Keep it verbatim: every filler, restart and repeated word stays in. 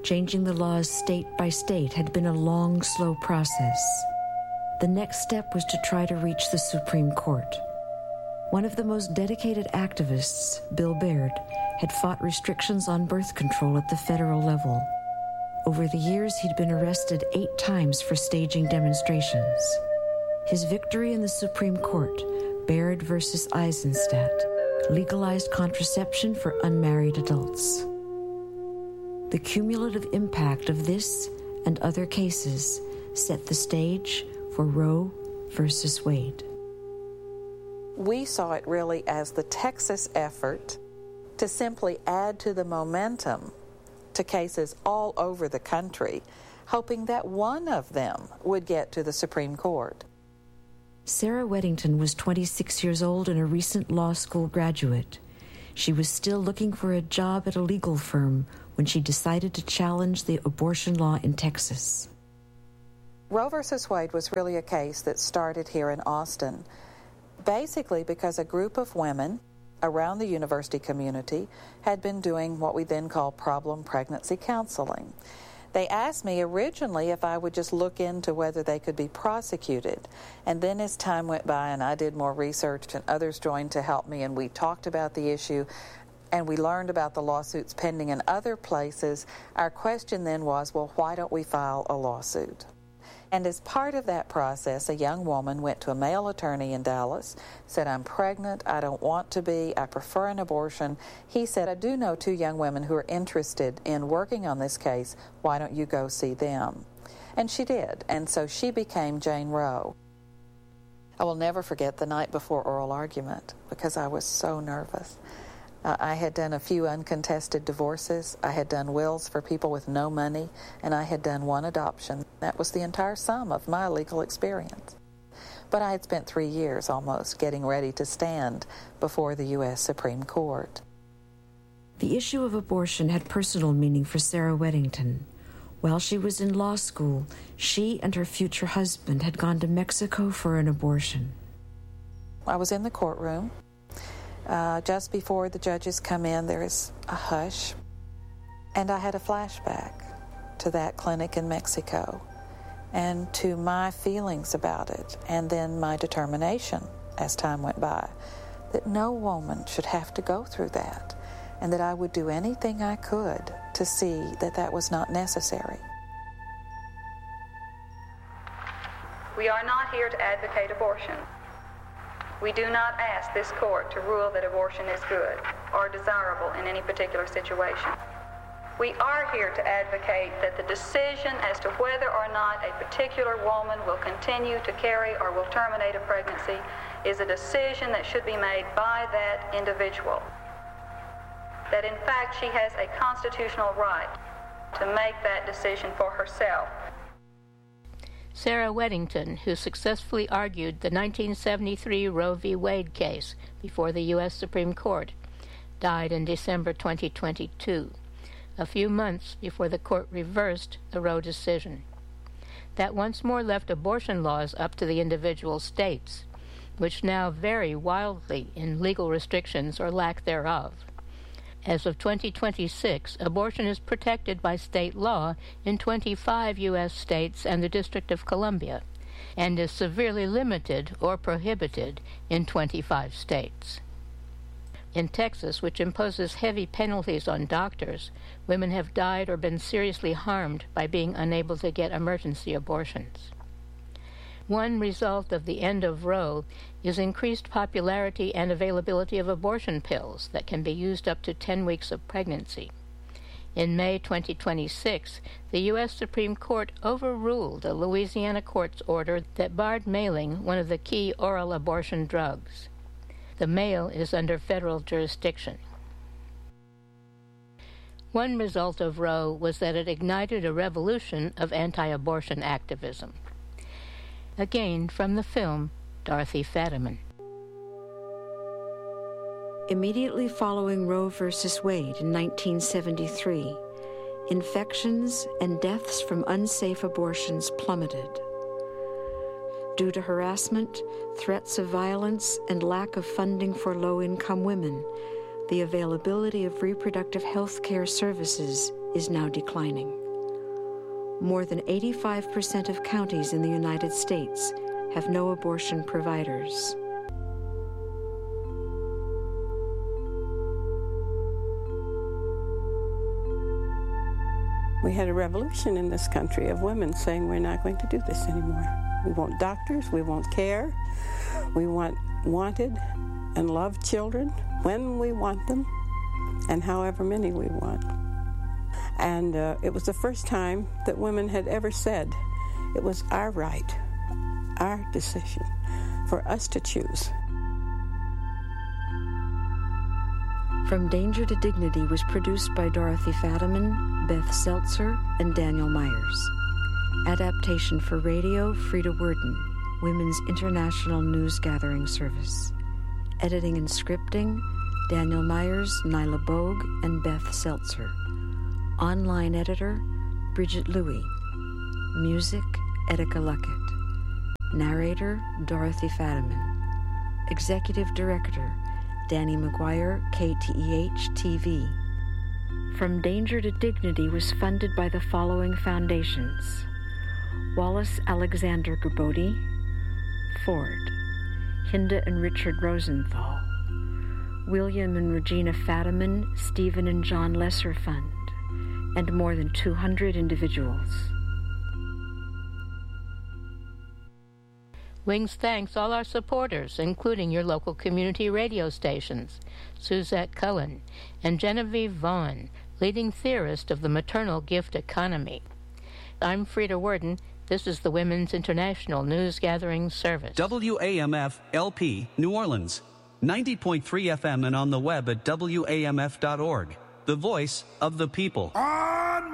Changing the laws state by state had been a long, slow process. The next step was to try to reach the Supreme Court. One of the most dedicated activists, Bill Baird, had fought restrictions on birth control at the federal level. Over the years, he'd been arrested eight times for staging demonstrations. His victory in the Supreme Court, Baird versus Eisenstadt, legalized contraception for unmarried adults. The cumulative impact of this and other cases set the stage for Roe versus Wade. We saw it really as the Texas effort to simply add to the momentum to cases all over the country, hoping that one of them would get to the Supreme Court. Sarah Weddington was twenty-six years old and a recent law school graduate. She was still looking for a job at a legal firm when she decided to challenge the abortion law in Texas. Roe versus Wade was really a case that started here in Austin, basically because a group of women around the university community had been doing what we then call problem pregnancy counseling. They asked me originally if I would just look into whether they could be prosecuted. And then as time went by and I did more research and others joined to help me and we talked about the issue and we learned about the lawsuits pending in other places, our question then was, well, why don't we file a lawsuit? And as part of that process, a young woman went to a male attorney in Dallas, said, I'm pregnant, I don't want to be, I prefer an abortion. He said, I do know two young women who are interested in working on this case. Why don't you go see them? And she did, and so she became Jane Roe. I will never forget the night before oral argument because I was so nervous. Uh, I had done a few uncontested divorces, I had done wills for people with no money, and I had done one adoption. That was the entire sum of my legal experience. But I had spent three years almost getting ready to stand before the U S Supreme Court. The issue of abortion had personal meaning for Sarah Weddington. While she was in law school, she and her future husband had gone to Mexico for an abortion. I was in the courtroom. Uh, just before the judges come in, there is a hush. And I had a flashback to that clinic in Mexico and to my feelings about it, and then my determination as time went by that no woman should have to go through that, and that I would do anything I could to see that that was not necessary. We are not here to advocate abortion. We do not ask this court to rule that abortion is good or desirable in any particular situation. We are here to advocate that the decision as to whether or not a particular woman will continue to carry or will terminate a pregnancy is a decision that should be made by that individual. That in fact she has a constitutional right to make that decision for herself. Sarah Weddington, who successfully argued the nineteen seventy-three Roe v. Wade case before the U S Supreme Court, died in December twenty twenty-two, a few months before the court reversed the Roe decision. That once more left abortion laws up to the individual states, which now vary wildly in legal restrictions or lack thereof. As of twenty twenty-six, abortion is protected by state law in twenty-five U S states and the District of Columbia, and is severely limited or prohibited in twenty-five states. In Texas, which imposes heavy penalties on doctors, women have died or been seriously harmed by being unable to get emergency abortions. One result of the end of Roe is increased popularity and availability of abortion pills that can be used up to ten weeks of pregnancy. In May twenty twenty-six, the U S Supreme Court overruled a Louisiana court's order that barred mailing one of the key oral abortion drugs. The mail is under federal jurisdiction. One result of Roe was that it ignited a revolution of anti-abortion activism. Again, from the film, Dorothy Fadiman. Immediately following Roe versus Wade in nineteen seventy-three, infections and deaths from unsafe abortions plummeted. Due to harassment, threats of violence, and lack of funding for low-income women, the availability of reproductive health care services is now declining. More than eighty-five percent of counties in the United States have no abortion providers. We had a revolution in this country of women saying we're not going to do this anymore. We want doctors, we want care, we want wanted and loved children when we want them and however many we want. And uh, it was the first time that women had ever said it was our right, our decision, for us to choose. From Danger to Dignity was produced by Dorothy Fadiman, Beth Seltzer, and Daniel Myers. Adaptation for radio, Frida Worden, Women's International News Gathering Service. Editing and scripting, Daniel Myers, Nyla Bogue, and Beth Seltzer. Online editor, Bridget Louie. Music, Etika Luckett. Narrator, Dorothy Fadiman. Executive Director, Danny McGuire, K T E H T V. From Danger to Dignity was funded by the following foundations: Wallace Alexander Gerbode, Ford, Hinda and Richard Rosenthal, William and Regina Fadiman, Stephen and John Lesser Fund, and more than two hundred individuals. Wings thanks all our supporters, including your local community radio stations, Suzette Cullen and Genevieve Vaughn, leading theorist of the maternal gift economy. I'm Frida Worden. This is the Women's International News Gathering Service. W A M F L P, New Orleans, ninety point three F M and on the web at W A M F dot org. The voice of the people.